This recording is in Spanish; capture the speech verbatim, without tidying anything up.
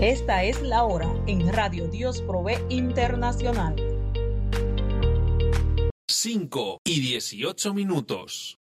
Esta es la hora en Radio Dios Provee Internacional. cinco y dieciocho minutos.